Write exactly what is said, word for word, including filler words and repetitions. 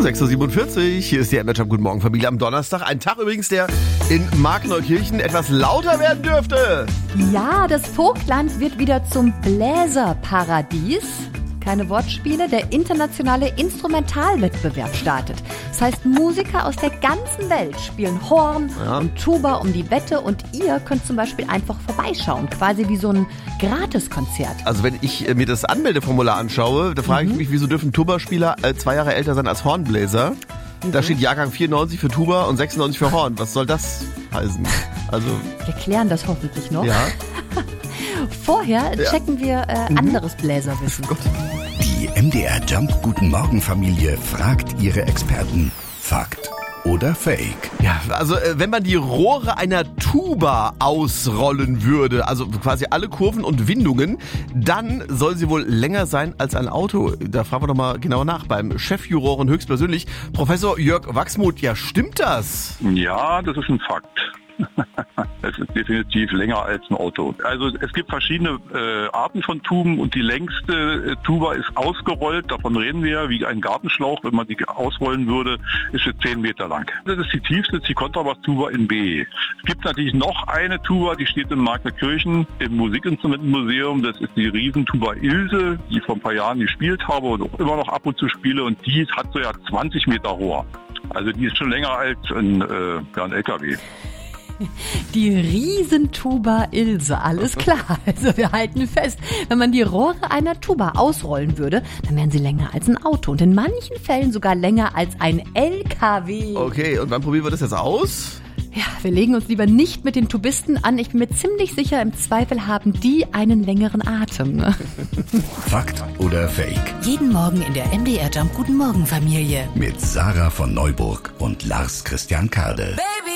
sechs Uhr siebenundvierzig. Hier ist die M D R Jump Guten Morgen Familie am Donnerstag. Ein Tag übrigens, der in Markneukirchen etwas lauter werden dürfte. Ja, das Vogtland wird wieder zum Bläserparadies. Keine Wortspiele, der internationale Instrumentalwettbewerb startet. Das heißt, Musiker aus der ganzen Welt spielen Horn ja. und Tuba um die Wette und ihr könnt zum Beispiel einfach vorbeischauen, quasi wie so ein Gratiskonzert. Also wenn ich mir das Anmeldeformular anschaue, da frage mhm. ich mich, wieso dürfen Tuba-Spieler zwei Jahre älter sein als Hornbläser? Mhm. Da steht Jahrgang vierundneunzig für Tuba und sechsundneunzig für Horn. Was soll das heißen? Also wir klären das hoffentlich noch. Ja. Vorher checken wir äh, anderes Bläserwissen. Oh Die M D R Jump Guten Morgen Familie fragt ihre Experten. Fakt oder Fake? Ja, also äh, wenn man die Rohre einer Tuba ausrollen würde, also quasi alle Kurven und Windungen, dann soll sie wohl länger sein als ein Auto. Da fragen wir doch mal genauer nach beim Chefjuroren höchstpersönlich, Professor Jörg Wachsmuth. Ja, stimmt das? Ja, das ist ein Fakt. Es ist definitiv länger als ein Auto. Also es gibt verschiedene äh, Arten von Tuben und die längste äh, Tuba ist ausgerollt, davon reden wir ja, wie ein Gartenschlauch, wenn man die ausrollen würde, ist sie zehn Meter lang. Das ist die tiefste, das ist die Kontrabass-Tuba in B. Es gibt natürlich noch eine Tuba, die steht in Markneukirchen im Musikinstrumentenmuseum, das ist die Riesentuba Ilse, die ich vor ein paar Jahren gespielt habe und auch immer noch ab und zu spiele und die hat so ja zwanzig Meter Rohr. Also die ist schon länger als ein, äh, ja, ein L K W. Die Riesentuba Ilse, alles klar. Also wir halten fest, wenn man die Rohre einer Tuba ausrollen würde, dann wären sie länger als ein Auto und in manchen Fällen sogar länger als ein L K W. Okay, und wann probieren wir das jetzt aus? Ja, wir legen uns lieber nicht mit den Tubisten an. Ich bin mir ziemlich sicher, im Zweifel haben die einen längeren Atem. Ne? Fakt oder Fake? Jeden Morgen in der M D R Jump Guten Morgen Familie. Mit Sarah von Neuburg und Lars Christian Kade. Baby.